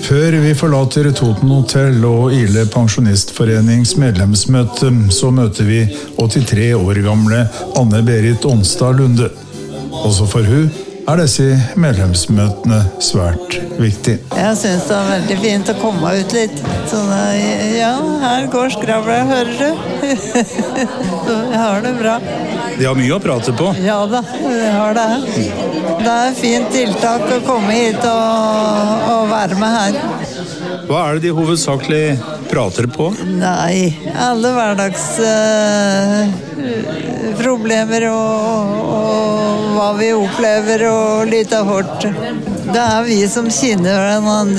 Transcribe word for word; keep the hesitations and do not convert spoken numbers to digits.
Før vi forlater Toten Hotel og Ile Pensjonistforenings medlemsmøte, så møter vi åttitre år gamle Anne-Berit Onstad Lunde. Også for hun er disse medlemsmøtene svært viktig. Jeg synes det er veldig fint å komme ut litt. Sånn, ja, her går skravla, hører du? Jeg har det bra. De har mye å prate på. Ja da, jeg har det. Det er et fint tiltak å komme hit og, og være med her. Hva er det de hovedsakelig prater på? Nei, alle hverdags uh, problemer og, og hva vi opplever og litt av hvert. Det er vi som kjenner hverandre.